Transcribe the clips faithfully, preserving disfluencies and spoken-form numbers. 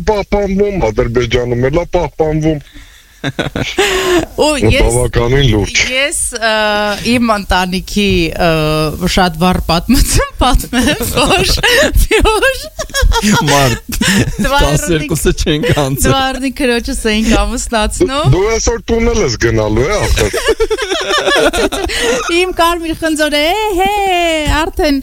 պահպանվում, Ադրբեջանում էլ է պահպանվում։ Ու ես ես իմ ընտանիքի շատ վառ պատմություն պատմեմ, որ որ մարդ տասներկուսը չենք անցել։ Դվարնի քրոջս էինք ամուսնացնում։ Դու այսօր տունել ես գնալու է ախր։ Իմ կարմիր խնձորը, հե, արդեն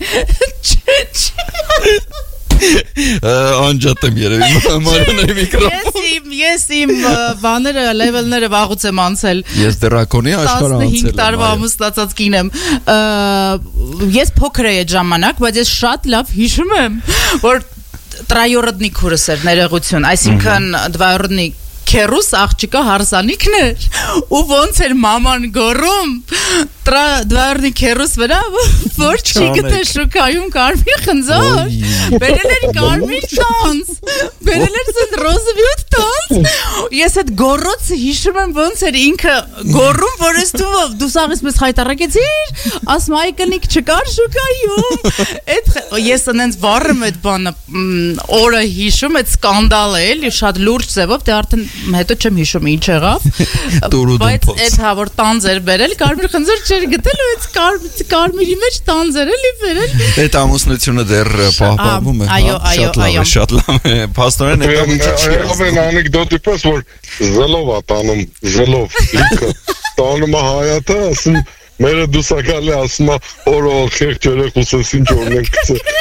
անջատեմ երևի մարոնների միկրոֆոն։ Ես իմ ես իմ բաները լեվելները վաղուց եմ անցել։ Ես դրակոնի աշխարհ անցել եմ։ տասնհինգ տարվա ամուսնացած կին եմ։ Ես փոքր էի այդ ժամանակ, բայց ես շատ լավ հիշում եմ, որ տրայորոդնի քուրս էր ներողություն, այսինքն դվայորոդնի քերուս աղջիկը հարսանիքն էր ու ոնց էր մաման գոռում դվայորոդնի քերուս վրա որ չի գտե շուկայում կարմիր խնձոր բերել էր կարմիր տանձ բերել էր զդ ռոզվյուտ տանձ ես այդ գոռոցը հիշում եմ ոնց էր ինքը գոռում որ ես դու դու սաղից մեզ հայտարարեցիր ասում այ կնիկ չկար շուկայում այդ ես անենց վառեմ այդ բանը օրը հիշում այդ սկանդալը էլի շատ լուրջ ձևով դե արդեն հետո չեմ հիշում ինչ եղավ բայց այդ հա որ տանձ էր բերել կարմիր խնձոր չէր գտել ու այդ կարմիրի մեջ տանձ էր էլի բերել այդ ամուսնությունը դեռ պահպանվում է այո այո շատ լավ է փաստորեն այդ ինչը չի ասում անեկդոտի պես որ զելով ա տանում զելով լիքը տանում է հայատը ասում մերը դուսակալի ասում է օրո խեղճ երեխուսս ինչ օրնենք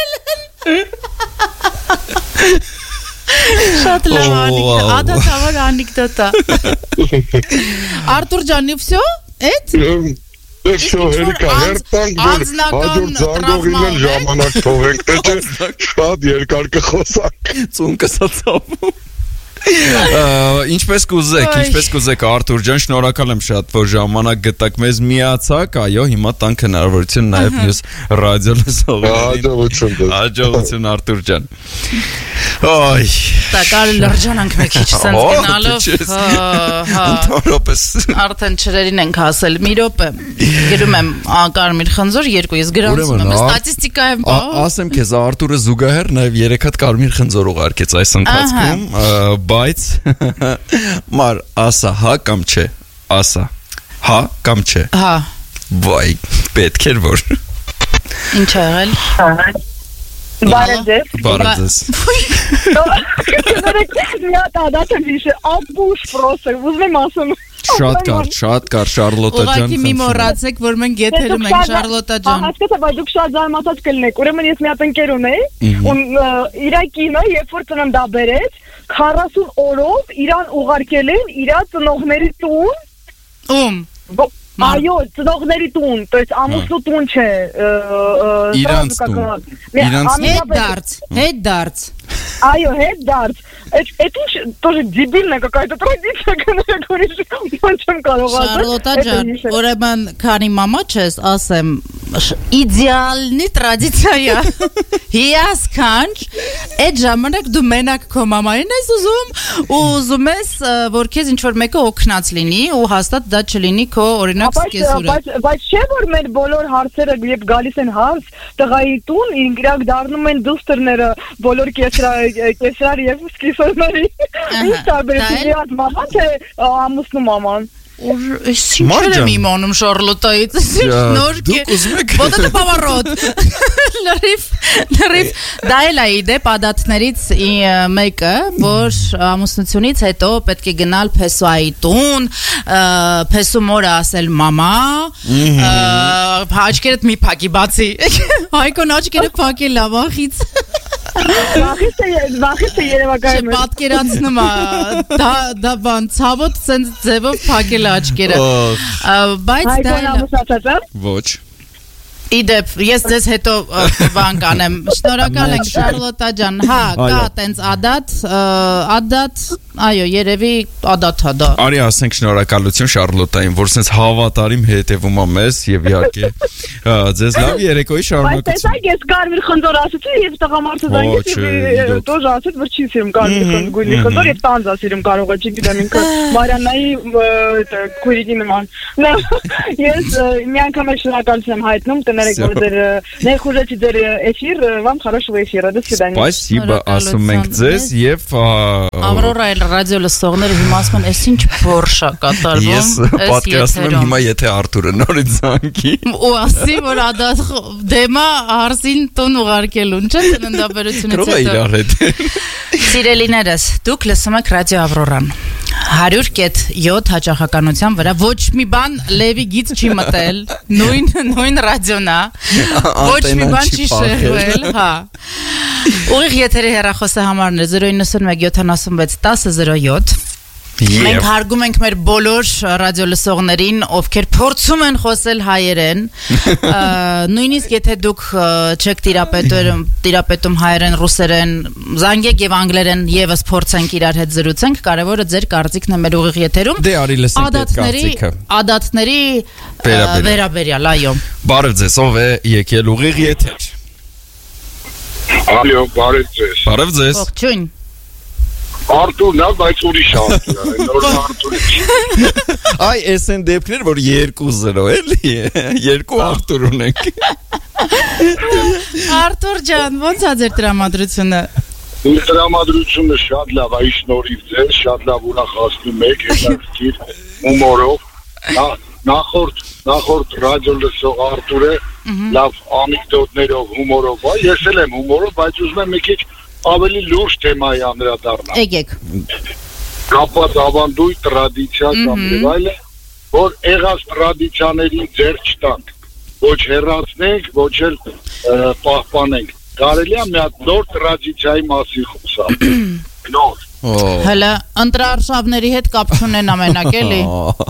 Շատ լավ անեկդոտ, ադա թավար անեկդոտա Արտուր ջանի, վсё, էդ? Վсё, հերիկա, հերտանք, որ հաջորդ զանգողին էլ ժամանակ թողենք, թե չէ շատ երկար կխոսանք Ծունկս ացավում Ինչպես կուզեք, ինչպես կուզեք Արտուր ջան, շնորհակալ եմ շատ, որ ժամանակ գտաք մեզ միացաք, այո, հիմա տանք հնարավորություն նաև մյուս ռադիո լսողներին։ Հաջողություն։ Հաջողություն Արտուր ջան։ Այ, դա կարելի լրջանանք մեկ քիչ սենց գնալով, հա, ընդհանրապես արդեն չրերին ենք հասել, մի րոպե, գրում եմ կարմիր խնձոր երկու, ես գրանցում եմ, ստատիստիկա եմ, ասեմ քեզ Արտուրը զուգահեռ նաև երեք հատ կարմիր խնձոր ուղարկեց այս ընթացքում, բայց մար ասա հա կամ չէ ասա հա կամ չէ հա վայ պետք էր որ ինչ ա եղել բարեձեզ բարեձեզ մի հատ ադատ եմ հիշել ապուշ պրոսը ուզում եմ ասում շատ կարճ շատ կարճ Շարլոտա ջան ուղղակի մի մոռացեք որ մենք եթերում ենք Շարլոտա ջան հասկացա բայց դուք շատ զարմացած կլինեք ուրեմն ես մի հատ ընկեր ունեի ու իր կինը երբ որ ծննդա բերեց քառասուն օրով իրան ուղարկել են իր ծնողների տուն ում այո ծնողների տուն то есть ամուսնու տուն չէ իրանց տուն իրանց հետ դարձ հետ դարձ այո հետ դարձ это уж тоже дебильная какая-то традиция конечно ոնց եմ կարող ասել Շարլոտա ջան ուրեմն քանի մամա չես ասեմ իդեալնի տրադիցիա է հիասքանչ այդ ժամանակ դու մենակ քո մամային ես ուզում ու ուզում ես որ քեզ ինչ որ մեկը օգնած լինի ու հաստատ դա չլինի քո օրինակ սկեսուրը բայց բայց չէ որ մեր բոլոր հարցերը երբ գալիս են հարց տղայի տուն ինքրակ դառնում են դուստերները բոլոր կեսրար եւ սկիսորների ինչ տարբերություն է մաման թե ամուսնու մաման Ես ինչ եմ իմանում Շարլոտայից նոր Ոտը պավարոտ Լրիվ Լրիվ Դա էլ է իդեպ ադատներից մեկը որ ամուսնությունից հետո պետք է գնալ Փեսոայի տուն Փեսու մորը ասել մամա Աչքերդ մի փակի բացի Հայկոն աչքերը փակել լավ ախից Վախից է վախից է երևակայում Պատկերացնում է դա դա բան ցավոտ ցենց ձևով փակել աչքերը բայց դա ոչ Իդեպ, ես ձեզ հետո բան կանեմ, շնորհակալ ենք Շարլոտա ջան, հա, կա տենց ադատ, ադատ, այո, երևի ադատ հա դա։ Արի ասենք շնորհակալություն Շարլոտային, որ սենց հավատարիմ հետևում է մեզ եւ իհարկե ձեզ լավ երեկոյի շարունակություն։ Բայց տեսեք, ես կարմիր խնձոր ասեցի եւ տղամարդը զանգեց եւ тоже ասեց, որ չի սիրում կարմիր խնձոր եւ տանձ ասիրում կարող է, չգիտեմ ինքը Մարիանայի քույրիկի նման։ Ես մի անգամ շնորհակալություն եմ հայտնում շնորհակալներ եք, որ դեր ներխուժեցի դեր էֆիր, вам хорошего эфира, до свидания. Спасибо, ասում ենք ձեզ եւ Ավրորա էլ ռադիո լսողները հիմա ասում են, «Էս ինչ Porsche կատարվում»։ Ես պատկերացնում եմ հիմա եթե Արտուրը նորից զանգի։ Ու ասի, որ ադա դեմա արսին տուն ուղարկելուն, չէ՞ ծննդաբերությունից հետո։ Գրող է իրար հետ։ Սիրելիներս, դուք լսում եք ռադիո Ավրորան։ հարյուր կետ յոթ հաճախականության վրա ոչ մի բան Լևի գից չի մտել, նույն նույն ռադիոնա, ոչ մի բան չի շեղվել, հա։ Ուղիղ եթերի հեռախոսը համարն է զրո ինը մեկ յոթանասունվեց տասը զրո յոթ։ Մենք հարգում ենք մեր բոլոր ռադիո լսողներին, ովքեր փորձում են խոսել հայերեն, նույնիսկ եթե դուք չեք տիրապետում, տիրապետում հայերեն, ռուսերեն, զանգեք եւ անգլերեն եւս փորձենք իրար հետ զրուցենք, կարևորը ձեր կարծիքն է մեր ուղիղ եթերում։ Դե արի լսենք այդ կարծիքը։ Ադատների վերաբերյալ, այո։ Բարև ձեզ, ով է եկել ուղիղ եթեր։ Ալո, բարև ձեզ։ Բարև ձեզ։ Ողջույն։ Արտուրն է, բայց ուրիշ Արտուր է, նոր Արտուր է։ Այ էս են դեպքեր, որ երկու զրո էլի, երկու Արտուր ունենք։ Արտուր ջան, ո՞նց է ձեր տրամադրությունը։ Իմ տրամադրությունը շատ լավ է, շնորհիվ ձեզ, շատ լավ ուրախացնում եք, հետաքրքիր հումորով։ Նախորդ նախորդ ռադիո լսող Արտուրը լավ անեկդոտներով, հումորով, ես էլ եմ հումորով, բայց ուզում եմ մի քիչ ավելի լուրջ թեմայի անդրադառնալ։ Եկեք։ Կապված ավանդույթ, տրադիցիա կամ եւ այլն, որ եղած տրադիցիաներին ձեռ չտանք, ոչ հեռացնենք, ոչ էլ պահպանենք։ Կարելի է մի հատ նոր տրադիցիայի մասին խոսալ։ Նոր։ Հələ ընտրարշավների հետ կապ չունեն ամենակ էլի։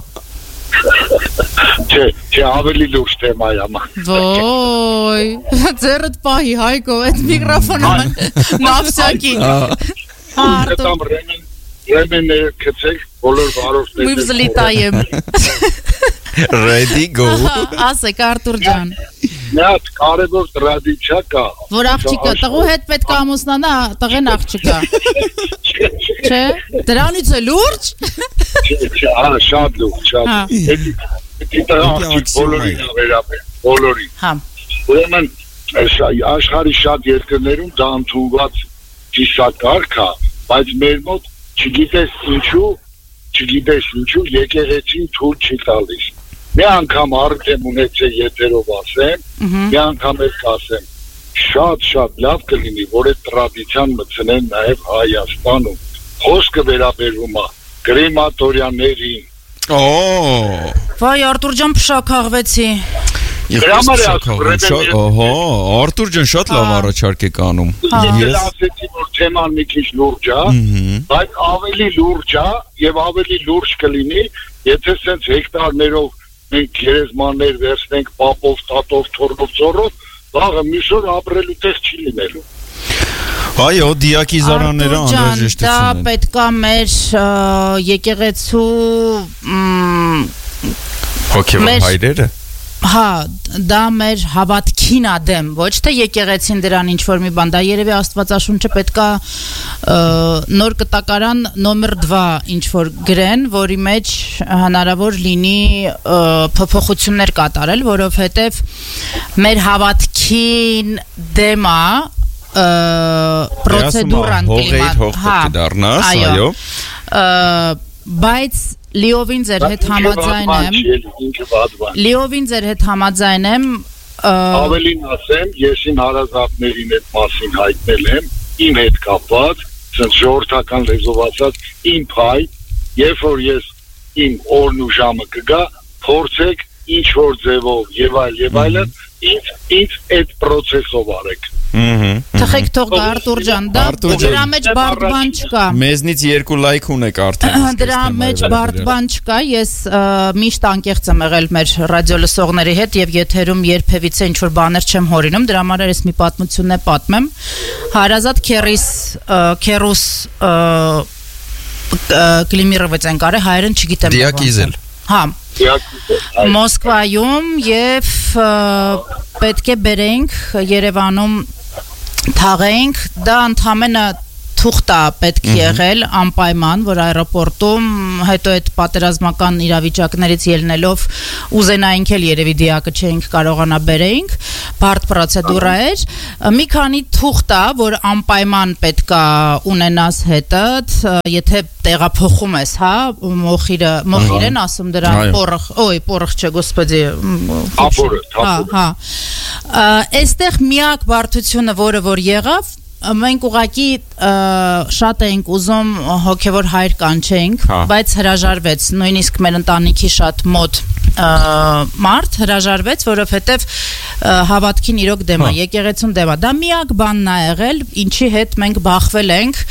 Չէ, չէ, ավելի լուրջ թեմա է ամա։ Ոյ, ձերդ պահի Հայկո, այդ միկրոֆոնը նավսակի։ Արտամ ռեմեն, ռեմենները կցեք, բոլոր վարորդները։ Մի վզլիտայեմ։ Ready go։ Ասեք Արտուր ջան։ Մի հատ կարևոր տրադիցիա կա։ Որ աղջիկը տղու հետ պետք է ամուսնանա, տղեն աղջիկա։ Չէ, դրանից է լուրջ։ Չէ, հա, շատ լուրջ, շատ։ Դա տղաաղջիկ բոլորին վերաբեր, բոլորին։ Հա։ Ուրեմն աշխարհի շատ երկրներում դա ընդունված ճիշտակարգ է, բայց մեր մոտ չգիտես ինչու, չգիտես ինչու եկեղեցին թույլ չի տալիս։ Մի անգամ արդեն ունեցե եթերով ասեմ, մի անգամ էլ կասեմ, շատ-շատ լավ կլինի, որ այդ տրադիցիան մտցնեն նաև Հայաստանում։ Խոսքը վերաբերում է կրեմատորիաներին։ Օ։ Վայ Արտուր ջան, փշաքաղվեցի։ Ահա, Արտուր ջան, շատ լավ առաջարկ եք անում։ Ես ասեցի, որ թեման մի քիչ լուրջ է, բայց ավելի լուրջ է եւ ավելի լուրջ կլինի, եթե սենց հեկտարներով մենք գերեզմաններ վերցնենք պապով, տատով, թորով, ծորով, վաղը մյուս օր ապրելու տեղ չի լինելու։ Այո, դիակիզարանները անհրաժեշտություն են։ Դա պետքա մեր եկեղեցու հոգևոր հայրերը։ Հա, դա մեր հավատքին ադեմ, ոչ թե եկեղեցին դրան ինչ որ մի բան, դա երևի Աստվածաշունչը պետքա նոր կտակարան նոմեր dva ինչ որ գրեն, որի մեջ հնարավոր լինի փոփոխություններ կատարել, որովհետև մեր հավատքին դեմ է պրոցեդուրան կլիմա, այո, բայց Լիովին ձեր հետ համաձայն եմ Լիովին ձեր հետ համաձայն եմ Ավելին ասեմ, ես իմ հարազատներին այդ մասին հայտնել եմ իմ հետ կապված, ցած ժողովրդական լեզվով ասած, իմ փայ, երբ որ ես իմ օրն ու ժամը կգա, փորձեք ինչ որ ձևով եւ այլ եւ այլն, ինձ ինձ այդ process-ով արեք։ Թխեք թող Արտուր ջան, դա դրա մեջ բարդ բան չկա։ Մեզնից երկու լայք ունեք արդեն։ Դրա մեջ բարդ բան չկա, ես միշտ անկեղծ եմ եղել մեր ռադիո լսողների հետ եւ եթերում երբևիցե ինչ որ բաներ չեմ հորինում, դրա համար ես մի պատմություն է պատմեմ։ Հարազատ քերիս քերուս Կլիմիրովից են կարը հայերեն չգիտեմ։ Դիակիզել։ Հա։ Մոսկվայում եւ պետք է բերենք Երևանում թաղենք, դա ընդամենը թուղթ է պետք եղել անպայման, որ аэропортում հետո այդ պատերազմական իրավիճակներից ելնելով ուզենայինք էլ երևի դիակը չէինք կարողանա բերեինք, բարդ պրոցեդուրա էր։ Մի քանի թուղթ է, որ անպայման պետք է ունենաս հետդ, եթե տեղափոխում ես, հա, մոխիրը, մոխիր են ասում դրա, պորխ, օй, պորխ չէ, господи, ապորը, հա, հա։ Այստեղ միակ բարդությունը, որը որ եղավ, մենք ուղղակի շատ էինք ուզում հոգևոր հայր կանչեինք, բայց հրաժարվեց, նույնիսկ մեր ընտանիքի շատ մոտ մարդ հրաժարվեց, որովհետև հավատքին իրոք դեմ է, եկեղեցուն դեմ է։ Դա միակ բանն է եղել, ինչի հետ մենք բախվել ենք,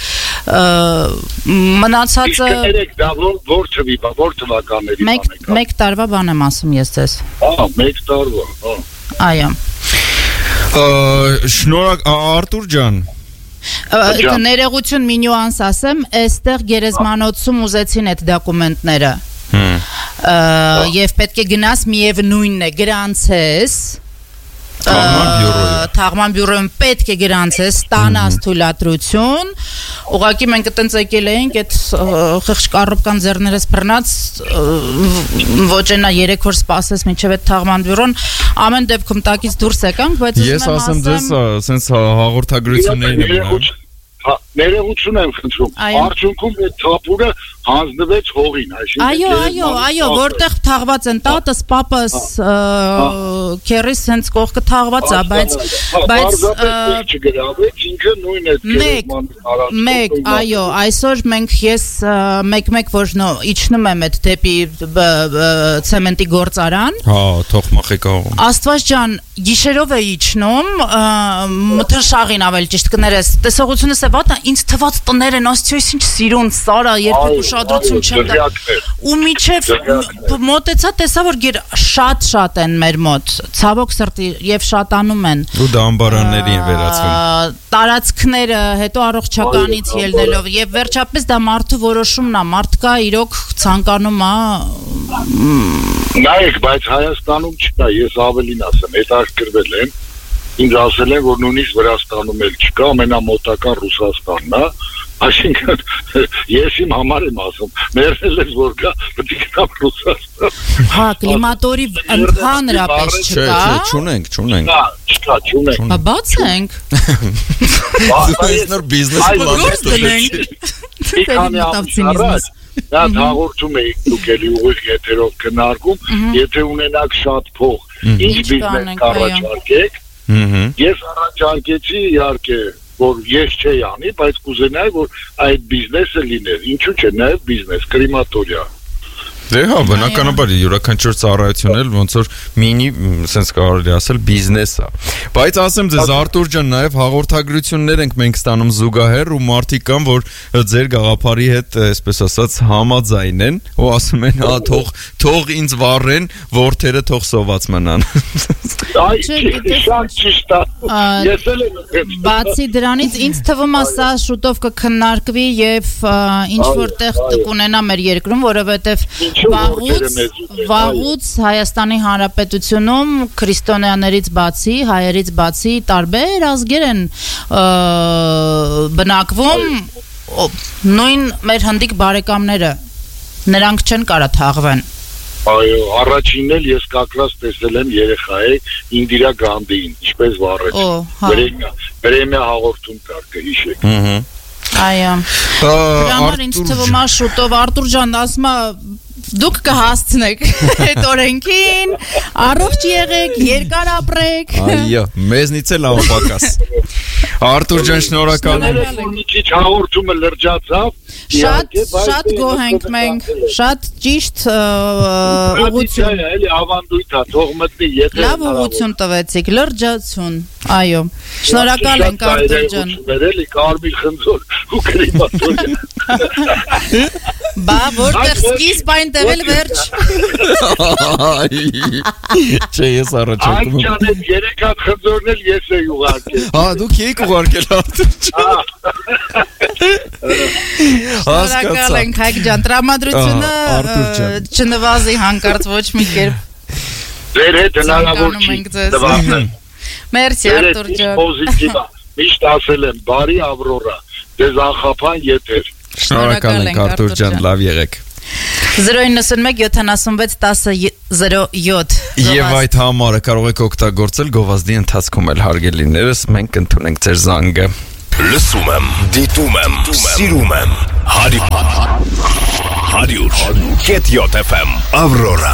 մնացածը որ թվի, որ թվականների բան եք։ Մեկ տարվա բան եմ ասում ես ձեզ։ Ահա, մեկ տարվա, հա։ Այո։ Շնորհակ Արտուր ջան։ Ներողություն մի նյուանս ասեմ, այստեղ գերեզմանոցում ուզեցին այդ դոկումենտները։ Եվ պետք է գնաս միևնույնն է, գրանցես Թաղման բյուրոյում պետք է գրանցես, ստանաս թույլատրություն, ուղղակի մենք այտենց եկել էինք, այդ խեղճ կառոպկան ձեռներս բռնած, ոչ այնա երեք օր սպասես մինչև այդ թաղման բյուրոն, ամեն դեպքում տակից դուրս եկանք, բայց ես ասեմ ձեզ, սենց հաղորդագրություններին եմ ներողություն եմ խնդրում, արդյունքում այդ թափուրը հանձնվեց հողին, այո, այո, այո, որտեղ թաղված են տատս, պապս, քերիս հենց կողքը թաղված է, բայց բայց չգրավեց, ինքը նույն այդ գերեզմանի մեկ, այո, այսօր մենք ես մեկ-մեկ որ իջնում եմ այդ դեպի ցեմենտի գործարան, հա, թող մխեք աղում, Աստված ջան, գիշերով է իջնում, մթնշաղին ավել ճիշտ կներես, տեսողությունս է վատա, ինձ թված տներ են, աստյոյս ինչ սիրուն, սարա, երբեք ուշադրություն չեմ դա, ու միջև մոտեցա տեսա, որ գեր շատ-շատ են մեր մոտ, ցավոք սրտի և շատանում են, ու դա ամբարանների են վերածվում, տարածքները, հետո առողջականից ելնելով, և վերջապես դա մարդու որոշումն է, մարդկա իրոք ցանկանում է, նայեք, բայց Հայաստանում չկա, ես ավելին ասեմ, հետաքրքրվել եմ, ինձ ասել են, որ նույնիսկ Վրաստանում էլ չկա, ամենամոտական Ռուսաստանն է, այսինքն ես իմ համար եմ ասում, մերնել ես որ կա, պետք է գնամ Ռուսաստան։ Հա, կլիմատորի ընդհանրապես չկա։ Չէ, չունենք, չունենք։ Չկա, չունենք։ Բա բացենք։ Այս նոր բիզնես պլան Մի քանի ամիս առաջ դա հաղորդում էիք դուք էլի ուղիղ եթերով քննարկում, եթե ունենաք շատ փող, ինչ բիզնես կառաջարկեք։ Ես առաջարկեցի իհարկե, որ ես չէի անի, բայց կուզենայի, որ այդ բիզնեսը լիներ, ինչու՞ չէ, նաև բիզնես, կրեմատորիա։ Դե հա, բնականաբար յուրաքանչյուր ծառայություն էլ ոնց որ մինի, sense կարելի ասել բիզնես է։ Բայց ասեմ ձեզ Արտուր ջան, նաև հաղորդագրություններ ենք մենք ստանում զուգահեռ ու մարդիկ կան, որ ձեր գաղափարի հետ, այսպես ասած, համաձայն են ու ասում են, հա, թող թող ինձ վառեն, որդերը թող սոված մնան։ Այ շատ ճիշտ է։ Ես էլ եմ։ Բացի դրանից ինձ թվում է սա շուտով կքննարկվի եւ ինչ որտեղ կունենա մեր երկրում, որովհետեւ Վաղուց, վաղուց Հայաստանի Հանրապետությունում քրիստոնյաներից բացի, հայերից բացի տարբեր ազգեր են բնակվում, նույն մեր հնդիկ բարեկամները, նրանք չեն կարա թաղվեն։ Այո, առաջինն էլ ես կակրած տեսել եմ երեխայի Ինդիրա Գանդիին, ինչպես վառեց։ Բրեմիա հաղորդում կար, կհիշեք։ Այո։ Դրամար ինձ թվում է շուտով Արտուր ջան, ասում է դուք կհասցնեք այդ օրենքին, առողջ եղեք, երկար ապրեք։ Այո, մեզնից էլ անպակաս։ Արտուր ջան, շնորհակալ եմ։ Մի քիչ հաղորդումը լրջացավ։ Շատ շատ գոհ ենք մենք, շատ ճիշտ ուղղություն։ Էլի ավանդույթ է, թող մտնի եթե։ Լավ ուղղություն տվեցիք, լրջացություն։ Այո։ Շնորհակալ ենք Արտուր ջան։ Էլի կարմիր խնձոր ու կրեմատորիա։ Բա որտեղ սկիզբ այնտեղ էլ վերջ։ Չէ, ես առաջարկում եմ։ Այն ջան, երեք հատ խնձորն էլ ես էի ուղարկել։ Հա, դուք եք ուղարկել Արտուր ջան։ Հասկացա։ Ենք Հայկ ջան, տրամադրությունը չնվազի հանկարծ ոչ մի կերպ։ Ձեր հետ հնարավոր չի դվացնել։ Մերսի Արտուր ջան։ Պոզիտիվ է։ Միշտ ասել եմ, բարի Ավրորա։ Ձեզ անխափան եթեր։ Շնորհակալ ենք Արտուր ջան, լավ եղեք։ zero nine one seven seven one zero zero seven Եվ այդ համարը կարող եք օգտագործել գովազդի ընթացքում էլ հարգելիներս, մենք ընդունենք ձեր զանգը։ Լսում եմ, դիտում եմ, սիրում եմ, հարյուր, կետ յոթ F M, Ավրորա։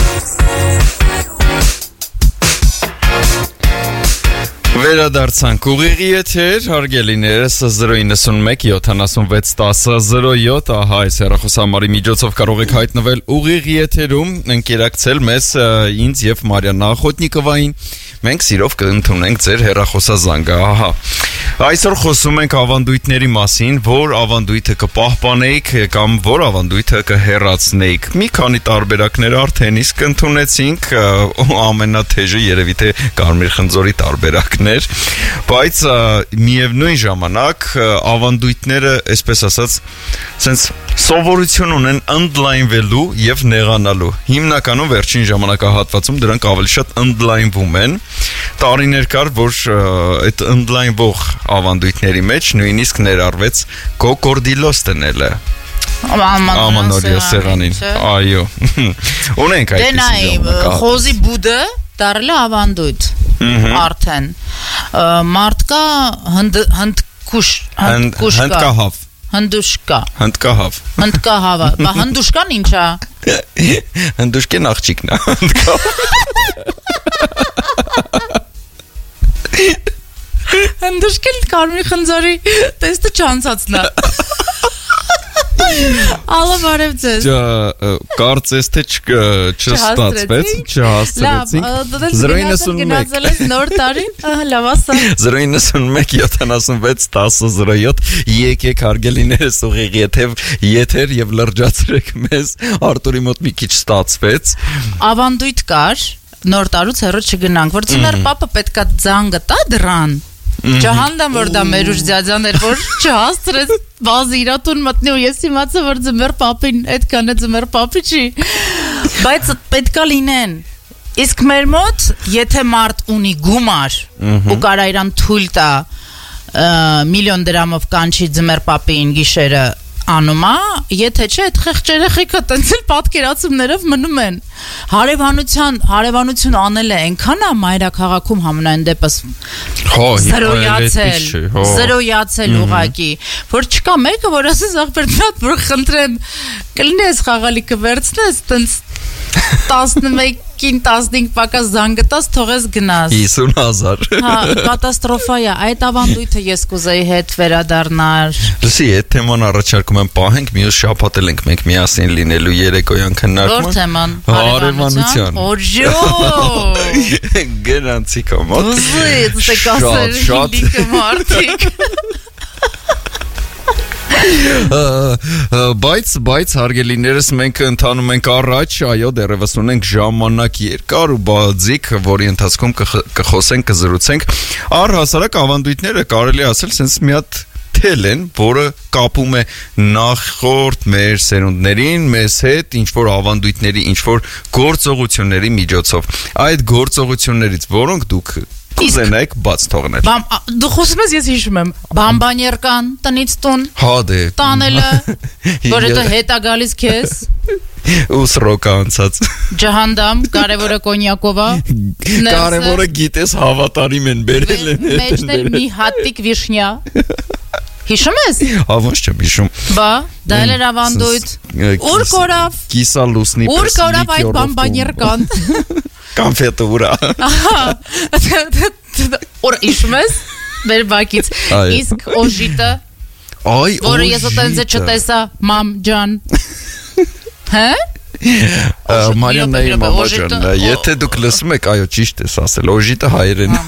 Վերադարձանք ուղիղի եթեր, հարգելիներս zero nine one seven seven one zero zero seven, ահա այս հեռախոսահամարի միջոցով կարող եք հայտնվել ուղիղի եթերում, ընկերակցել մեզ ինձ եւ Մարիան Ախոտնիկովային, մենք սիրով կընդունենք ձեր հեռախոսազանգը, ահա։ Այսօր խոսում ենք ավանդույթների մասին, որ ավանդույթը կպահպանեիք կամ որ ավանդույթը կհեռացնեիք։ Մի քանի տարբերակներ արդեն իսկ ընդունեցինք, ամենաթեժը երևի թե Կարմիր խնձորի տարբերակներ, բայց միևնույն ժամանակ ավանդույթները, այսպես ասած, sense սովորություն ունեն ընդլայնվելու եւ նեղանալու։ Հիմնականում վերջին ժամանակահատվածում դրանք ավելի շատ ընդլայնվում են։ Տարիներ կար, որ այդ ընդլայնվող ավանդույթների մեջ նույնիսկ ներառվեց կոկորդիլոս տնելը ամանորյա սեղանին, այո, ունենք այդպես ժամանակ։ Խոզի բուդը դարել է ավանդույթ արդեն, մարդկա հնդկուշ հնդկահավ հնդուշկա հնդկահավ հնդկահավը, բա հնդուշկան ինչա։ հնդուշկեն աղջիկն է Հնդուշկել Կարմիր խնձորի տեստը չանցածն է։ Ալա բարև ձեզ։ Կարծես թե չստացվեց, չհասցրեցինք։ zero nine one գնացել ես նոր տարին, լավ ասա։ zero nine one seven seven one zero zero seven եկեք հարգելիներս ուղիղ եթեր եթեր եւ լրջացրեք մեզ, Արտուրի մոտ մի քիչ ստացվեց։ Ավանդույթ կար, նոր տարուց հեռու չգնանք, որ ծնար պապը պետքա ձանգը տա դրան։ Ջահանդամ որ դա մեր ուժ ձյաձան էր, որ չհասցրեց բազի իրատուն մտնի ու ես իմացա, որ ձմեր պապին այդքան է ձմեր պապի չի, բայց պետքա լինեն։ Իսկ մեր մոտ, եթե մարդ ունի գումար ու կարա իրան թույլ տա միլիոն դրամով կանչի ձմեր պապին գիշերը անումա, եթե չէ, այդ խեղճ երեխեքը տենց էլ պատկերացումներով մնում են։ Հարևանության, հարևանություն անել է այնքան է մայրաքաղաքում համենայն դեպս զրոյացել, զրոյացել ուղակի, որ չկա մեկը, որ ասես աղբերնատ, որ խնդրեմ, կլինի ես խաղալիքը վերցնես, տենց տասնմեկին տասնհինգ պակաս զանգը տաս թողես գնաս։ հիսուն հազար Հա, կատաստրոֆա է, այդ ավանդույթը ես կուզեի հետ վերադառնալ։ Լսի, այդ թեման առաջարկում եմ պահենք, մյուս շաբաթ էլ ենք մենք միասին լինելու երեկոյան քննարկում։ Որ թեման։ Հարևանության։ Օջո։ Գնանցի կամոտ։ Ուզի, դե կասեր հիլիկը մարդիկ։ Բայց, բայց հարգելիներս մենք ընթանում ենք առաջ, այո, դեռևս ունենք ժամանակ երկար ու բազիկ, որի ընթացքում կխոսենք, կզրուցենք, առհասարակ ավանդույթները կարելի ասել sense մի հատ թել են, որը կապում է նախորդ մեր սերունդներին, մեզ հետ, ինչ-որ ավանդույթների, ինչ-որ գործողությունների միջոցով։ Այդ գործողություններից որոնք դուք կուզենայիք բաց թողնել։ Դու խոսում ես, ես հիշում եմ, բամբանյեր կան, տնից տուն, հա դե տանելը, որ հետո հետ է գալիս քեզ, ու սրոկը անցած, ջահանդամ, կարևորը կոնյակովա, կարևորը գիտես հավատարիմ են բերել են, մեջն էլ մի հատիկ վիշնյա, հիշում ես։ Հա ոչ չեմ հիշում։ Բա, դա էլ էր ավանդույթ։ Ուր կորավ։ Կիսա լուսնի պես։ Ուր կորավ այդ բամբանյեր կան։ Կոնֆետուրա։ Օր հիշում ես։ Մեր բակից։ Իսկ օժիտը։ Այ, որը ես այդպես չտեսա, մամ ջան։ Հա? Մարիաննայի մամա ջան, եթե դուք լսում եք, այո, ճիշտ ես ասել, օժիտը հայերեն։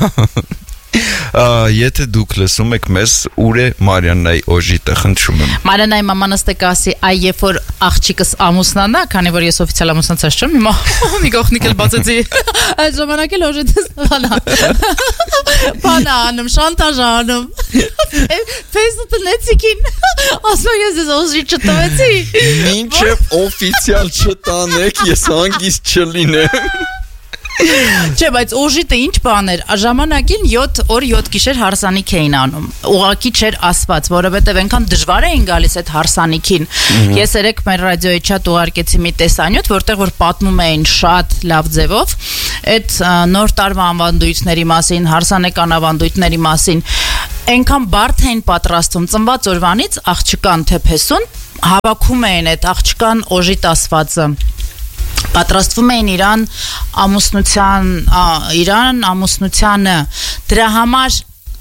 Եթե դուք լսում եք մեզ, ուր է Մարիաննայի օժիտը, խնդրում եմ։ Մարիաննայի մաման ըստ ասի, այ երբ որ աղջիկս ամուսնանա, քանի որ ես օֆիցիալ ամուսնացած չեմ, հիմա մի գողնիկ էլ բացեցի։ Այդ ժամանակ էլ օժիտս բանա։ Բանա անում, շանտաժ անում։ Ֆեյսը տնեցիկին։ Ասում ես ես օժիտ չտվեցի։ Մինչև օֆիցիալ չտանեք, ես հանգիստ չլինեմ։ Չէ, բայց օժիտը ինչ բան էր, ժամանակին յոթ օր յոթ գիշեր հարսանիք էին անում։ Ուղղակի չէր ասված, որովհետև այնքան դժվար էին գալիս այդ հարսանիքին։ Ես երեք մեր ռադիոյի chat ուղարկեցի մի տեսանյութ, որտեղ որ պատմում էին շատ լավ ձևով այդ նոր տարվա ավանդույթների մասին, հարսանեկան ավանդույթների մասին։ Այնքան բարդ էին պատրաստում ծնված օրվանից աղջկան թեփեսուն, հավաքում էին այդ աղջկան օժիտ ասվածը։ Պատրաստվում էին իրան ամուսնության, իրան ամուսնությանը, դրա համար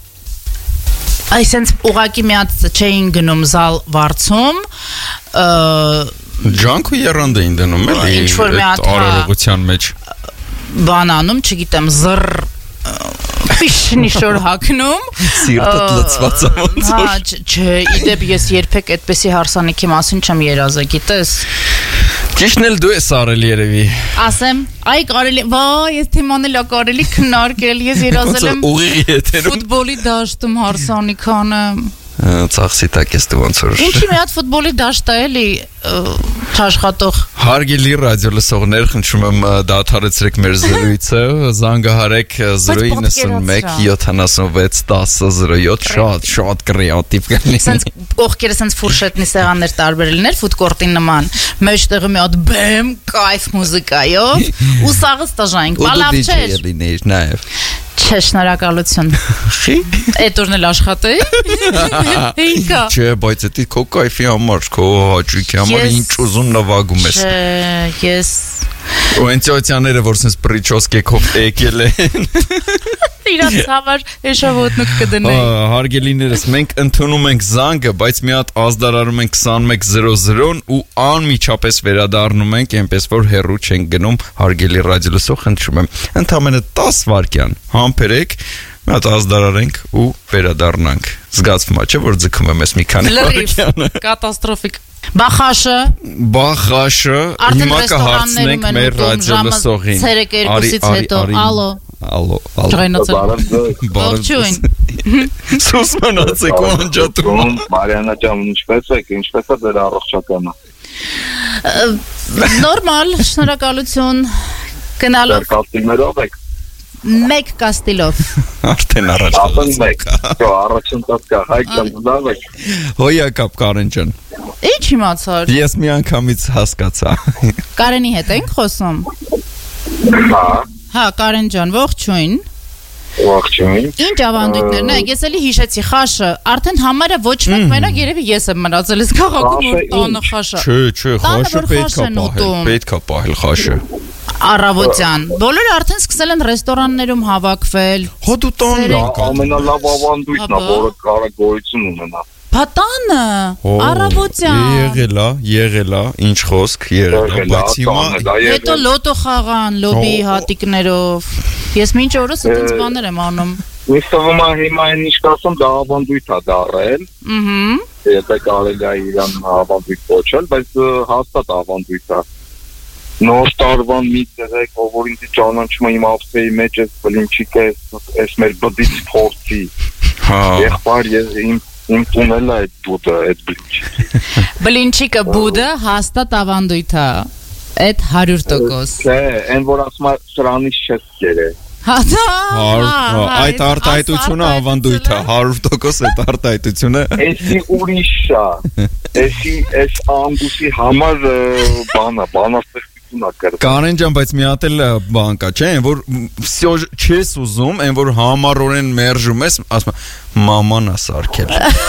այսենց ուղակի մի հատ չէին գնում զալ վարձում, Ջանք ու եռանդ էին դնում էլի այդ արարողության մեջ բանանում, չգիտեմ, զռ Պիշնիշոր հակնում Սիրտդ լծված է ոնց որ Հա, չէ, իդեպ ես երբեք այդպեսի հարսանիքի մասին չեմ երազել, գիտես Ճիշտն էլ դու ես արել երևի Ասեմ, այ կարելի, վայ, ես թեմանել ա կարելի քննարկել, ես երազել եմ ուղիղի եթերում ֆուտբոլի դաշտում հարսանիքանը Ծախսի տակ ես դու ոնց որ Ինչի մի հատ ֆուտբոլի դաշտ է էլի չաշխատող Հարգելի ռադիո լսողներ, խնդրում եմ դադարեցրեք մեր զրույցը, զանգահարեք զրո իննսունմեկ յոթանասունվեց տասը զրո յոթ շատ շատ կրեատիվ կլինի։ Սենց կողքերը սենց ֆուրշետնի սեղաններ տարբեր լիներ ֆուտկորտի նման, մեջտեղը մի հատ բեմ, կայֆ մուզիկայով ու սաղը ստաժանք, բալավ չէր։ Լինեիր նաև։ Չէ, շնորհակալություն։ Շի։ Այդ օրն էլ աշխատեի։ Ինքա։ Չէ, բայց դա քո կայֆի համար, քո հաճույքի համար ինչ ուզում նվագում ես։ Չէ, ես Ու ընտյոցյաները, որ սենց պրիչոսկեքով եկել են Իրանց համար էշավոտնուկ կդնեի Հարգելիներս, մենք ընդունում ենք զանգը, բայց մի հատ ազդարարում ենք քսանմեկ զրո զրոն ու անմիջապես վերադառնում ենք, այնպես որ հեռու չենք գնում, հարգելի ռադիոլսող, խնդրում եմ, ընդամենը տասը վայրկյան համբերեք, մի հատ ազդարարենք ու վերադառնանք։ Զգացվում է, չէ՞ որ ձգում եմ ես մի քանի վայրկյանը։ Կատաստրոֆիկ Բախաշը Բախաշը հիմա կհարցնենք մեր ռադիոլսողին։ Ցերեկ երկուսից հետո, ալո Ալո, ալո Ողջույն Սուս մնացեք ու անջատում Մարիանա ջան, ինչպես եք, ինչպես է դեր առողջականը Նորմալ, շնորհակալություն Գնալով Կաստիլներով եք Մեկ կաստիլով Արդեն առաջ Ասեն մեկ, առաջին տած կա, հայք ջան դավ եք Հոյա կապ Կարեն ջան Ինչ իմացար Ես մի անգամից հասկացա Կարենի հետ ենք խոսում Հա Հա, Կարեն ջան, ողջույն Ողջույն Ինչ ավանդույթներն է, ես էլի հիշեցի խաշը Արդեն համարը ոչ մեկ մենակ երևի ես եմ մնացել Ես քաղաքում ու տանը խաշը Չէ, չէ, խաշը պետք է պահել Պետք է պահել խաշը Առավոտյան Բոլորը արդեն սկսել են ռեստորաններում հավաքվել Հո դու տանն Ամենալավ ավանդույթն է, որը կարող գոյություն ունենա Փատանը, առավոտյան Եղել է, եղել է, ինչ խոսք, եղել է, բայց հիմա Հետո լոտո խաղան, լոբի հատիկներով Ես մինչ օրս այդպես բաներ եմ անում Ինձ թվում է հիմա այն ինչ կասում, դա ավանդույթ է դառել Ահա Եթե կարելի է իրան ավանդույթ կոչել, բայց հաստատ ավանդույթ է Նոր տարվան մի դերեք, ով որ ինձ ճանաչում է իմ ապսեի մեջ էս բլինչիկը, էս մեր բդից փորձի Եղբայր, իմ Իմ տունել է այդ բուդը, այդ բլինչիկը Բլինչիկը բուդը հաստատ ավանդույթ է Այդ հարյուր տոկոս Չէ, այն որ ասում է սրանից չես կերել Հա դա Այդ արտահայտությունը ավանդույթ է, հարյուր տոկոս այդ արտահայտությունը Էսի ուրիշ է, էսի էս անդուսի համար բանա, բանաստեղծություն է կրվում Կարեն ջան, բայց մի հատ էլ բան կա, չէ, այն որ всё չես ուզում, այն որ համառորեն մերժում ես, ասում Մաման է սարքել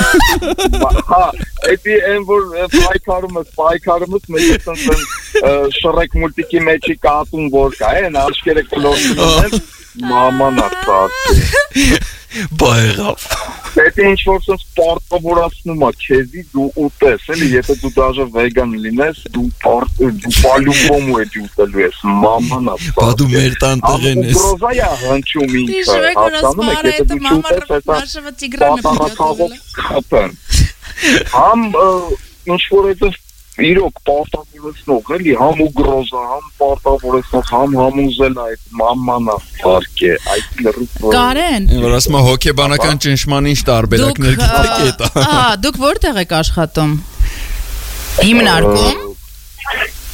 Հա, էդի այն որ պայքարում ես, պայքարում ես, մեկ էսն շրեք մուլտիկի մեջի կատուն որ կա, են աչքերը կլորվում են, մաման է սարքել Բայղավ Էդի ինչ որ սենց պարտավորացնում է քեզի դու ուտես, էլի, եթե դու դաժե վեգան լինես, դու պալուբոմ ու էդի ուտելու ես, մաման է սարքել Բա դու մեր տան տղեն ես Ուգրոզա է հնչում ինքը, հասանում եք, եթե դու չուտես, Պատառակաղով կապեն Համ ինչ որ էդը իրոք պարտավորեցնող էլի Համ ուգրոզա, համ պարտավորեցնող, համ համուզել այդ մամանա վարկ է Այդ լրուկ Կարեն Որ ասում է հոգեբանական ճնշման ինչ տարբերակներ գիտեք էտ Ահա, դուք որտեղ եք աշխատում Հիմնարկում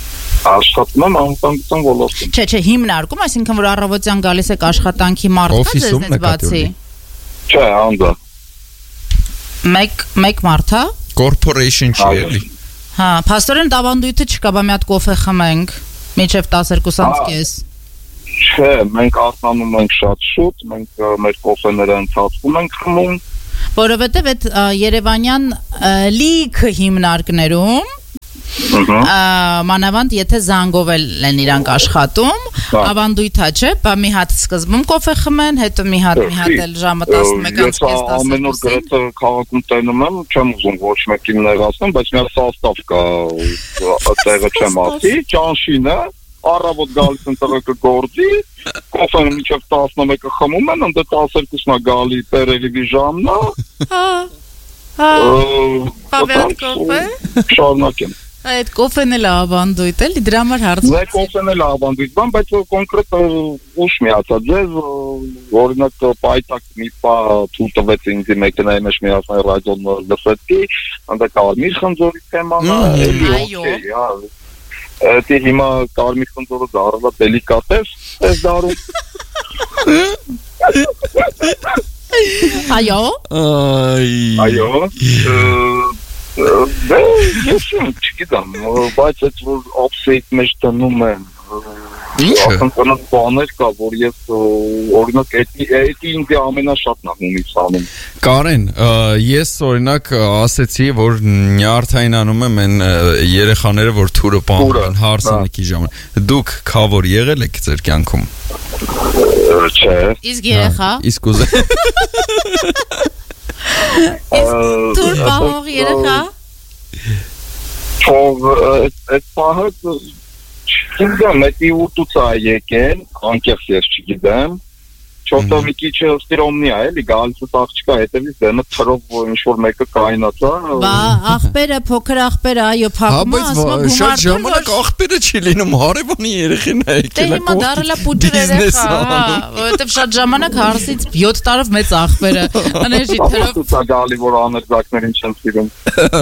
Աշխատում եմ անվտանգության ոլորտում։ Չէ, չէ, հիմնարկում, այսինքն որ առավոտյան գալիս եք աշխատանքի մարդ կա ձեզնից բացի։ Չէ, անդա։ Մեկ մեկ մարդ, հա։ Corporation չի էլի։ Հա, փաստորեն տավանդույթը չկա, բա մի հատ կոֆե խմենք, մինչև տասներկու կես։ Չէ, մենք արթնանում ենք շատ շուտ, մենք մեր կոֆեները ընթացքում ենք խմում։ Որովհետև այդ երևանյան լիքը հիմնարկներում մանավանդ եթե զանգով են իրանք աշխատում, ավանդույթա չէ, բա մի հատ սկզբում կոֆե խմեն, հետո մի հատ մի հատ էլ ժամը տասնմեկից կես ամեն օր գրեթե քաղաքում տենում եմ, չեմ ուզում ոչ մեկին նեղացնել, բայց մի հատ սաստավ կա, տեղը չեմ ասի, ճանշին է, առավոտ գալիս են տղեկը գործի, կոֆեն մինչև տասնմեկը խմում են, ընդ տասներկուսն է գալի պերելիվի ժամն է։ Հա։ Հա։ Պավետ կոֆե։ Շարունակեմ։ Այդ կոֆեն էլ ավանդույթ էլի, դրա համար հարցնում։ Դե կոֆեն էլ ավանդույթ, բան, բայց կոնկրետ ուշ միացա ձեզ, օրինակ պայտակ մի պա թույլ տվեց ինձ մեքենայի մեջ միացնել ռադիոն լսեցի, ընդ կարմիր խնձորի թեման, էլի օքեյ, հա։ Դե հիմա կարմիր խնձորը դառել է դելիկատես, այս դարում։ Այո։ Այո։ Դե ես չգիտեմ, բայց այդ որ upstate մեջ դնում են Ինչը։ Ակնկալած բաներ կա, որ ես օրինակ էդի ինձ ամենաշատն եմ ումից անում։ Կարեն, ես օրինակ ասեցի, որ նյարդայնանում եմ այն երեխաները, որ թուրը պահում են հարսանեկի ժամանակ։ Դուք քավոր եղել եք ձեր կյանքում։ Չէ։ Իսկ երեխա։ Իսկ ուզե։ Իսկ թուր պահող երեխա։ Թող այդ պահը Չգիտեմ, էդի ուտուց է եկեն, անկեղծ ես չգիտեմ, չորտով մի քիչ ստիրոմնի է, էլի գալիս աղջիկա հետևից դեմը թրով ինչ-որ մեկը կայնած է։ Բա, աղբերը, փոքր աղբերը, այո, փակում է, ասում է գումարդում, շատ ժամանակ աղբերը չի լինում, հարևանի երեխին է եկել է կողքի։ Դե հիմա դարել է պուջր երեխա, որովհետև շատ ժամանակ հարսից յոթ տարով մեծ աղբերը, աներժի թրով։ Աղբը գալի, որ աներձակներին չեն սիրում։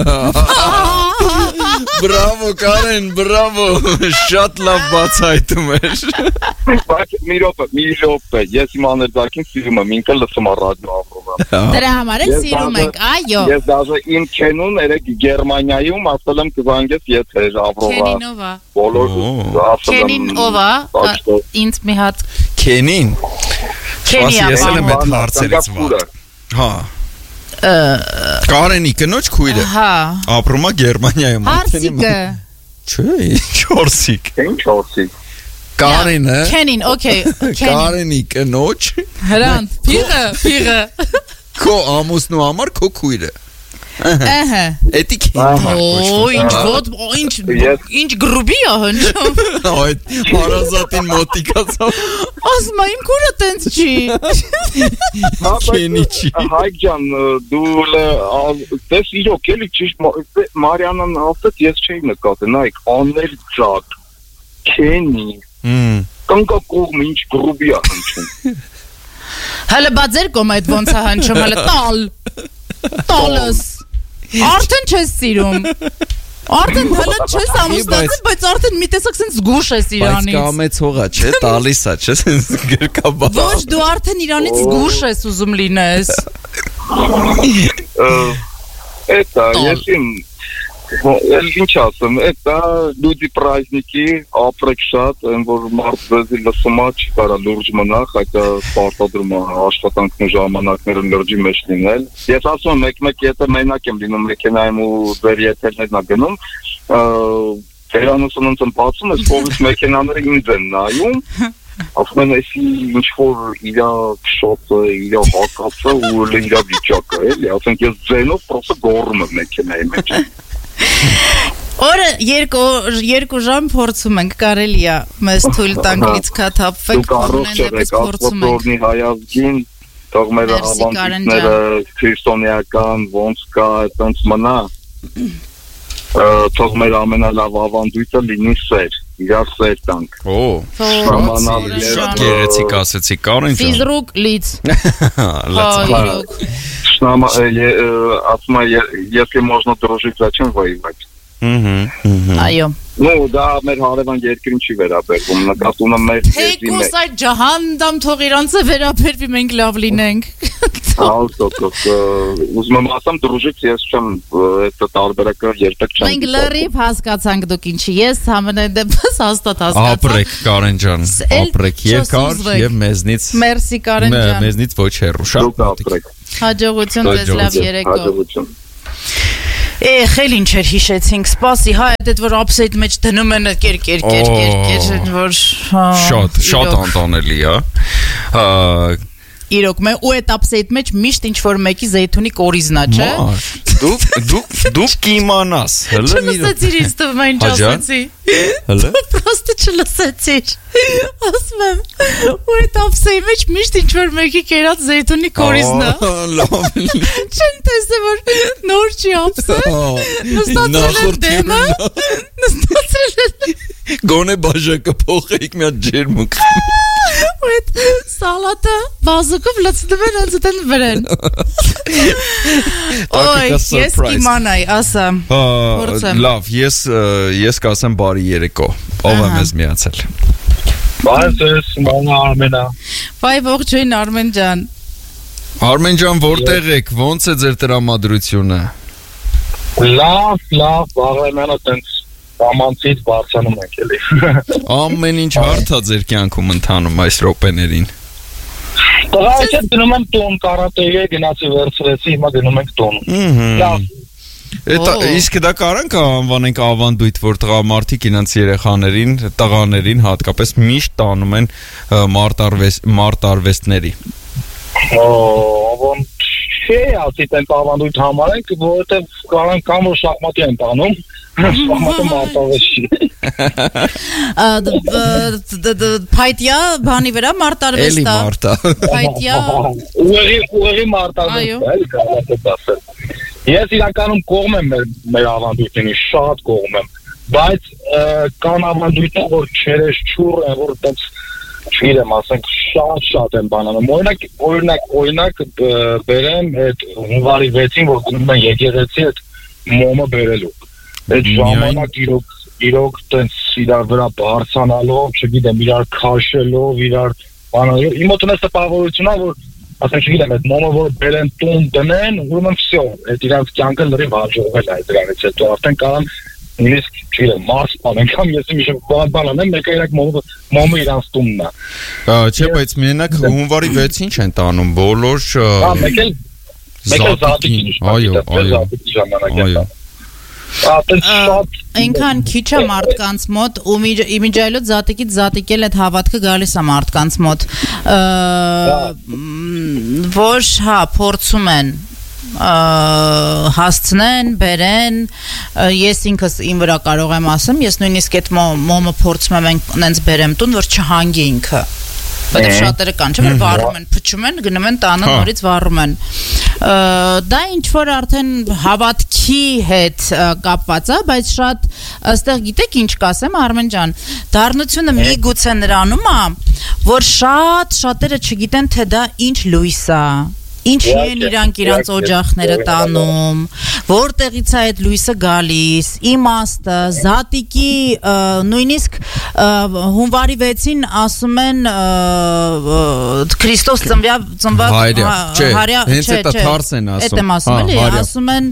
Բրավո Կարեն, բրավո, շատ լավ բացահայտում էր։ Բայց մի րոպե, մի րոպե, ես իմ աներձակին սիրում եմ, ինքը լսում է ռադիո Ավրորը։ Դրա համար էլ սիրում ենք, այո։ Ես դաժե իմ քենուն երեք Գերմանիայում ասել եմ կզանգես եթեր Ավրորը։ Քենին ով է։ Բոլոր ասել եմ։ Քենին ով է։ Ինձ մի հատ։ Քենին։ Քենի Ես էլ եմ այդ հարցերից վատ։ Հա։ Կարենի կնոջ քույրը։ Հա։ Ապրում է Գերմանիայում։ Հարսիկը։ Չէ, չորսիկ։ Ինչ չորսիկ։ Կարենը։ Քենին, օքեյ, Կարենի կնոջ։ Հրանտ, փիղը, փիղը։ Քո ամուսնու համար քո քույրը։ Ահա։ Էդի քենի։ Օ, ինչ ոտ, ինչ ինչ գրուբի է հնչում։ Այդ հարազատին մոտիկացավ։ Ասում եմ քուրը տենց չի։ Քենի չի։ Հայկ ջան, դու դες իրոք էլի ճիշտ Մարիանան ասաց ես չէի նկատել, նայեք, աներձակ, քենի։ Հմ։ Կնկա կողմ ինչ գրուբի է հնչում։ Հələ բա ձեր կողմ այդ ոնց է հնչում, հələ տալ։ Տալս։ Արդեն չես սիրում։ Արդեն հələ չես ամուսնացել, բայց արդեն մի տեսակ sense զգուշ ես իրանից։ Բայց կամեցողա, չէ, տալիս է, չէ, sense գրկաբա։ Ոչ, դու արդեն իրանից զգուշ ես ուզում լինես։ Это, если ինչ ասեմ, это люди праздники, ապրեք շատ, այն որ մարդ ձեզի լսում է, չի կարա լուրջ մնա, հայտա պարտադրում է աշխատանքն ու ժամանակները լրջի մեջ լինել։ Ես ասում եմ, մեկ-մեկ եթե մենակ եմ լինում մեքենայում ու ձեր եթերներն է գնում, Տերանուսն ընդ բացում ես, կողմից մեքենաները ինձ են նայում, ասում են էսի ինչ-որ իրա շոտը, իրա հակացը ու իրա վիճակը, էլի, ասենք ես ձենով պրոսը գոռում եմ մեքենայի մեջ։ Օրը երկու ժամ փորձում ենք, կարելի է մեզ թույլ տանք լիցքաթափվեք, փորձենք ենք փորձում ենք հայազգին, թող մեր ավանդույթները քրիստոնեական ոնց կա, այդպես մնա, թող մեր ամենալավ ավանդույթը լինի սեր, իրար սեր տանք։ Օ, շատ գեղեցիկ ասեցի, Կարեն ջան։ Ֆիզրուկ լից։ Լացա։ Шнама, ասում եմ, если можно дружить, зачем воевать։ Այո։ Ну, դա մեր հարևան երկրին չի վերաբերվում, նկատում եմ մեր երկրի մեջ։ Թեկուզ այդ ջահանդամ թող իրանցը վերաբերվի, մենք լավ լինենք։ Հալսոքով, ուզում եմ ասեմ, դրուժից ես չեմ այդ տարբերակը երբեք չեմ։ Մենք լրիվ հասկացանք դուք ինչի, ես համենայն դեպս հաստատ հասկացա։ Ապրեք Կարեն ջան, ապրեք երկար եւ մեզնից։ Մերսի Կարեն ջան։ Մեզնից ոչ հեռու, շատ ապրեք։ Հաջողություն ձեզ լավ երեկո։ Հաջողություն։ Էհ, էլ ինչեր հիշեցինք, սպասի, հա, այդ որ upside մեջ դնում են կեր կեր կեր կեր կեր որ շատ շատ անտանելի է։ Հա Իրոք, մե ու այդ upside մեջ միշտ ինչ որ մեկի զեյթունի կորիզնա, չէ։ Դուք դուք դուք կիմանաս, հələ մի։ Չլսեցիր ինձ տվում այն ասացի։ Հələ։ Պրոստը չլսեցիր։ Ասում եմ, ու այդ upside մեջ միշտ ինչ որ մեկի կերած զեյթունի կորիզնա։ Լավ։ Չեն տեսե որ նոր չի upside։ Նստածել են դեմը։ Նստածել են։ Գոնե բաժակը փոխեիք մի հատ ջերմուկ։ Ու այդ սալատը բազուկով լցնում են անցտեն վրան։ Օй, ես կիմանայի, ասա։ Լավ, ես ես կասեմ բարի երեկո։ Ով է մեզ միացել։ Բարես, մանա Արմենա։ Բայ ողջույն Արմեն ջան։ Արմեն ջան, որտեղ եք, ոնց է ձեր տրամադրությունը։ Լավ, լավ, բարեմենա տենց Ամանցից բարձանում ենք էլի։ Ամեն ինչ հարթ է ձեր կյանքում ընթանում այս րոպեներին։ Տղայոց դնում եմ տուն, կարատեի գնացի վերցրեցի, հիմա դնում ենք տուն։ Լավ։ Էդ իսկ դա կարանք անվանենք ավանդույթ, որ տղամարդիկ իրենց երեխաներին, տղաներին հատկապես միշտ տանում են մարտարվեստների։ Ո՞ն չի ասի տենց ավանդույթ համարենք, որովհետև կարանք կամ որ շախմատի են տանում։ Շախմատը մարտարվեստ չի։ Փայտյա բանի վրա մարտարվեստ է։ Էլի մարտա։ Փայտյա ուղի ուղի մարտարվեստ է, էլի կարող եք ասել։ Ես իրականում կողմ եմ մեր ավանդույթին, շատ կողմ եմ, բայց կան ավանդույթներ, որ չերես չուր են, որ տենց չգիտեմ, ասենք շատ-շատ են բանանում։ Օրինակ, օրինակ, օրինակ բերեմ այդ հունվարի վեցին, որ գնում են եկեղեցի այդ մոմը բերելու։ Այդ ժամանակ իրոք իրոք տենց իրար վրա բարձանալով, չգիտեմ, իրար քաշելով, իրար բանալով։ Իմ մոտ ունես տպավորությունա, որ ասենք չգիտեմ, այդ մոմը որ բերեն տուն դնեն, ուրեմն վсё, այդ իրանց կյանքը լրիվ հաջողվել է դրանից հետո արդեն կարան նույնիսկ չգիտեմ, մարս բան, անգամ ես մի շփոթ բան անեմ, մեկը իրաք մոմը մոմը իրանց տունն է։ Չէ, բայց մենակ հունվարի վեցին չեն տանում, բոլոր Հա, մեկ էլ մեկ էլ զատիկին, այո, այո, այո։ Այնքան քիչ է մարդկանց մոտ ու իմիջայլոց զատիկից զատիկել այդ հավատքը գալիս է մարդկանց մոտ որ հա փորձում են հասցնեն, բերեն ես ինքս իմ վրա կարող եմ ասեմ ես նույնիսկ այդ մոմը փորձում եմ նենց բերեմ տուն որ չհանգի ինքը Բայց շատերը կան, չէ՞ որ վառում են, փչում են, գնում են տանը նորից վառում են։ Դա ինչ որ արդեն հավատքի հետ կապված է, բայց շատ այստեղ գիտեք ինչ կասեմ Արմեն ջան, դառնությունը միգուցե նրանում է, որ շատ շատերը չգիտեն թե դա ինչ լույս է։ Ինչի են իրանք իրանց օջախները տանում, որտեղից է այդ լույսը գալիս, իմաստը, զատիկի նույնիսկ հունվարի վեցին ասում են Քրիստոս ծնված հարյա, հենց էտա թարս են ասում, էտ եմ ասում էլի, ասում են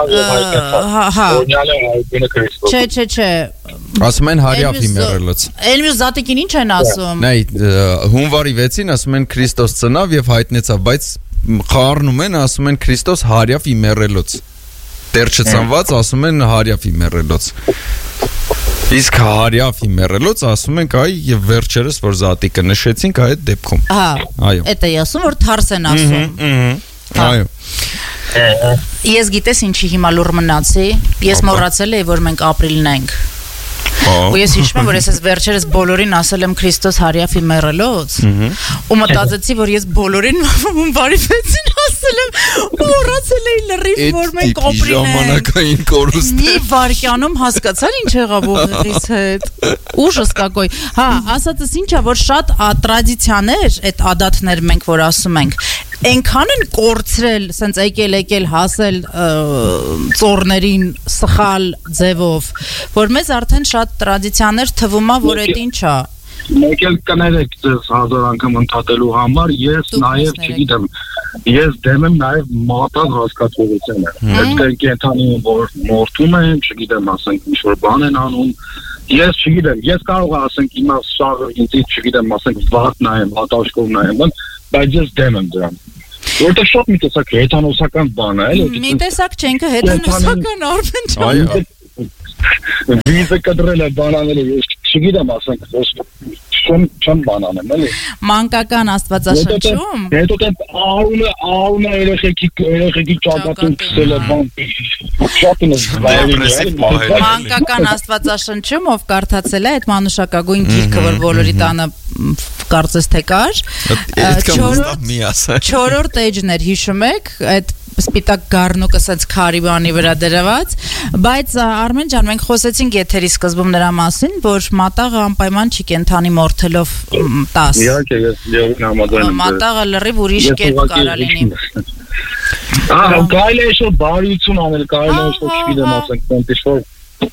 չէ, չէ, չէ ասում են հարյաֆի մեռելոց Էլ մյուս զատիկին ինչ են ասում Նայ, հունվարի վեցին ասում են Քրիստոս ծնավ և հայտնեցավ, բայց խառնում են, ասում են Քրիստոս հարյաֆի մեռելոց Տեր չծնված ասում են հարյաֆի մեռելոց Իսկ հարյաֆի մեռելոց ասում ենք այ և վերջերս որ զատիկը նշեցինք այդ դեպքում Հա, էտ է ասում որ թարս են ասում Այո Ես գիտես ինչի հիմա լուր մնացի Ես մոռացել էի որ մենք ապրիլն ենք Ու ես հիշում եմ, որ ես ես վերջերս բոլորին ասել եմ Քրիստոս հարյաֆի մեռելոց ու մտածեցի, որ ես բոլորին հունվարի վեցին ասել Մոռացել եմ, մոռացել էի լրիվ, որ մենք օպրին ենք։ Ժամանակային կորուստ։ Մի վարկյանում հասկացար ինչ եղավ ուղեղիս հետ։ Ուժս կակոյ։ Հա, ասածս ինչա, որ շատ տրադիցիաներ, այդ ադաթներ մենք որ ասում ենք, այնքան են կորցրել, սենց եկել եկել հասել ծորներին սխալ ձևով, որ մեզ արդեն շատ տրադիցիաներ թվում է, որ այդ ինչա։ Մեկ էլ կներեք ձեզ հազար անգամ ընդհատելու համար, ես նաև չգիտեմ, ես դեմ եմ նաև մատաղ հասկացողությանը։ Այդ կենթանի որ մորթում են, չգիտեմ, ասենք ինչ-որ բան են անում, ես չգիտեմ, ես կարող եմ ասենք հիմա շարը ինձից չգիտեմ, ասենք վատ նայեմ, հատաշկով նայեմ, բայց ես դեմ եմ դրան։ Որտե շատ մի տեսակ հետանոսական բան է, էլի։ Մի տեսակ չենք հետանոսական Արմեն ջան։ Այո։ Վիզը կդրել է բանաները, ես չգիտեմ ասենք, չեմ չեմ բանանեմ, էլի։ Մանկական աստվածաշնչում։ Հետո դե արունը արունը երեխեքի երեխեքի ճակատում քսել է բան։ Շատ ինձ Մանկական աստվածաշնչում ով կարդացել է այդ մանուշակագույն գիրքը, որ բոլորի տանը կարծես թե կար։ Չորրորդ էջն էր, հիշում եք, այդ սպիտակ գառնուկը սենց քարիբանի վրա դրված, բայց Արմեն ջան, մենք խոսեցինք եթերի սկզբում նրա մասին, որ մատաղը անպայման չի կենթանի մորթելով տաս։ Իհարկե, ես լիովին համաձայն եմ։ Մատաղը լրիվ ուրիշ կերպ կարա լինի։ Ահա, կարելի է շո բարություն անել, կարելի է շո չգիտեմ ասենք, ոնց որ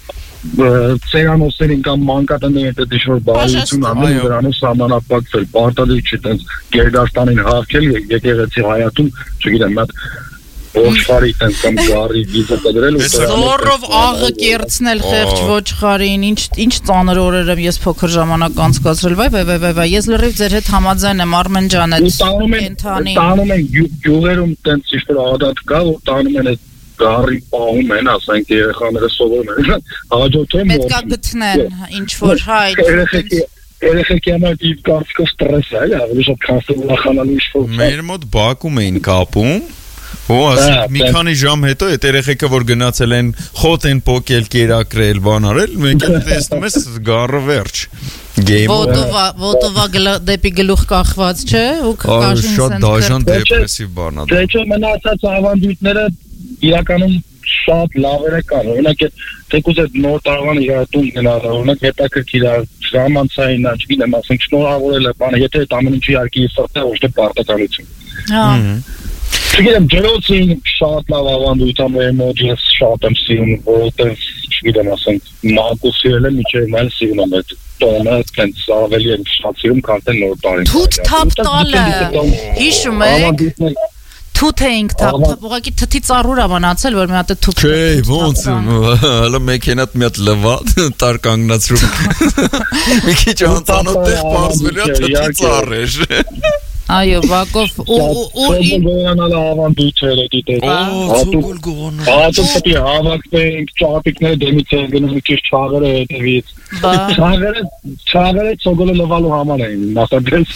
ծերանոցներին կամ մանկատների հետ դիշոր բարություն անել, դրանով սահմանափակվել, պարտադիր չի տենց Գերդաստանին հաղթել, եկեղեցի հայատում, չգիտեմ, մատ ոչխարի տենց կամ գարի վիզը կդրել ու Զորով աղը կերցնել խեղճ ոչխարին, ինչ ինչ ծանր օրեր եմ ես փոքր ժամանակ անցկացրել, վայ վայ վայ վայ, ես լրիվ ձեր հետ համաձայն եմ Արմեն ջան, այդ կենթանի տանում են գյուղերում տենց ինչ-որ ադատ կա, որ տանում են այդ գարի պահում են, ասենք երեխաները սովորում են, հաջորդում պետք է գտնեն, ինչ որ հայ երեխեքի համար դիվ կարծիքով ստրես է, ավելի շատ կանսելախանալու ինչ-որ Մեր մոտ Բաքում էին կապում Ու ասենք մի քանի ժամ հետո այդ երեխեքը որ գնացել են խոտ են պոկել, կերակրել, բան արել, մենք էլ տեսնում ես գառը վերջ։ Ոտովա, ոտովա դեպի գլուխ կախված, չէ՞, ու կաշին շատ դաժան դեպրեսիվ բան է։ Դե չէ մնացած ավանդույթները իրականում շատ լավեր կան, օրինակ այդ թեկուզ այդ նոր տարվան իրատում գնալ, օրինակ հետաքրքիր է, ժամանցային, չգիտեմ, ասենք շնորհավորել է բանը, եթե այդ ամեն ինչի իհարկե սրտը ոչ թե պարտականություն։ Հա։ Չգիտեմ, ջրոցին շատ լավ ավանդույթ է մեր մոտ, ես շատ եմ սիրում, որովհետև չգիտեմ, ասենք մանկու սիրել եմ, մինչև այլ սիրում եմ այդ տոնը, տենց ավելի եմ շատ սիրում, քան թե նոր տարին։ Թութ թափ տալը, հիշում եք։ Թութ էինք թափ, ուղղակի թթի ծառուր է մնացել, որ մի հատ թութ։ Չէ, ոնց, հələ մեքենատ մի հատ լվադ, տար կանգնացրու։ Մի քիչ անծանոթ տեղ պարզվելու է թթի ծառ էր։ Այո, Բակով ու ու գոյանալ ավանդույթները դիտել։ Օ, ցոգոլ գոյանալ։ Ահա պետք է հավաքվենք, ճապիկները դեմից են գնում, մի քիչ չաղերը հետևից։ Չաղերը, չաղերը ցոգոլը լվալու համար էին նախադեպս։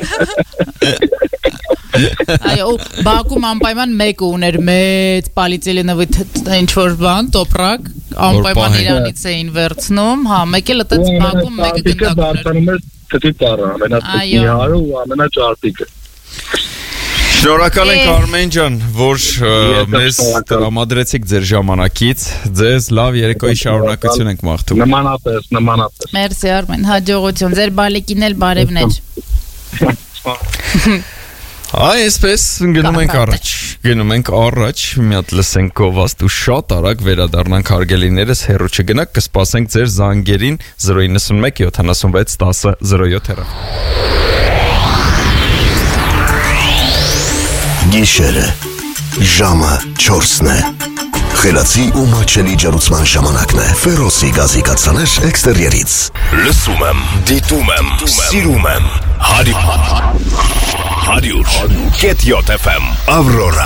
Այո, Բաքում անպայման մեկը ուներ մեծ պալիցելինովի ինչ որ բան, տոպրակ, անպայման իրանից էին վերցնում, հա, մեկ էլ այդպես Բաքում մեկը գնդակում էր։ Թթի ծառը, ամենաճարպիկը ու ամենաճարպիկը։ Շնորհակալ ենք Արմեն ջան, որ մեզ տրամադրեցիք ձեր ժամանակից, ձեզ լավ երեկոյի շարունակություն ենք մաղթում։ Նմանապես, նմանապես։ Մերսի Արմեն, հաջողություն, ձեր բալիկին էլ բարևներ։ Այ այսպես գնում ենք առաջ, գնում ենք առաջ, մի հատ լսենք գովաստ ու շատ արագ վերադառնանք հարգելիներս, հեռու չգնաք, կսպասենք ձեր զանգերին zero nine one seven seven one zero zero seven հեռը։ Գիշերը, ժամը չորսն է, խելացի ու մատչելի ջրուցման ժամանակն է, Ֆերոսի գազի կացաներ էքստերիերից։ Լսում եմ, դիտում եմ, սիրում եմ, հարի հարյուր, կետ յոթ F M, Ավրորա։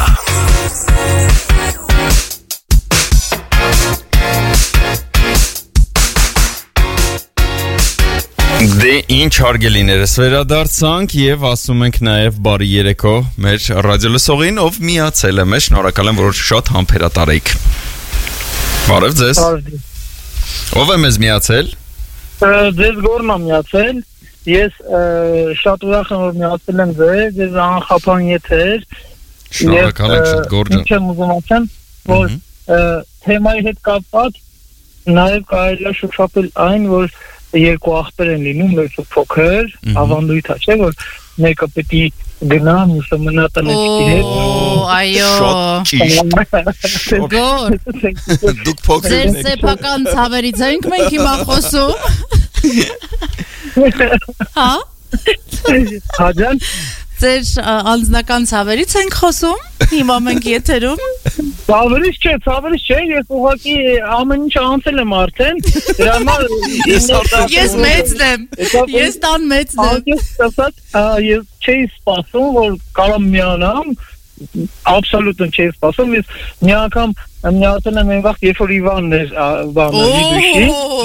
Դե ինչ հարգելիներս վերադարձանք եւ ասում ենք նաեւ բարի երեկո մեր ռադիոլսողին, ով միացել է մեզ, շնորհակալ եմ, որ շատ համբերատար եք։ Բարև ձեզ։ Ով է մեզ միացել։ Ձեզ Գորն եմ միացել։ Ես շատ ուրախ եմ, որ միացել եմ ձեզ, ձեզ անխափան եթեր։ Շնորհակալ ենք շատ Գորջան։ Ինչ եմ ուզում ասեմ, որ թեմայի հետ կապված նաև կարելի է շոշափել այն, որ երկու աղբեր են լինում, մեծ ու փոքր, ավանդույթ է, չէ՞ որ մեկը պետք է գնա, մյուսը մնա տնեցքի հետ։ Այո։ Շատ ճիշտ։ Գոր։ Դուք փոքր Ձեր եք։ սեփական ցավերից ենք մենք հիմա խոսում։ Հա։ Հաջան Ձեր անձնական ցավերից ենք խոսում։ Հիմա մենք եթերում։ Ցավերից չէ, ցավերից չէ, ես ուղղակի ամեն ինչ անցել եմ արդեն։ Դրա համար Ես մեծն եմ։ Ես տան մեծն եմ։ Ես ասած, ես չէի սպասում, որ կարամ միանամ, absolutely չէի սպասում, ես մի անգամ միացել եմ այն վաղ, երբ որ Իվանն էր բանը, Լիդուշի։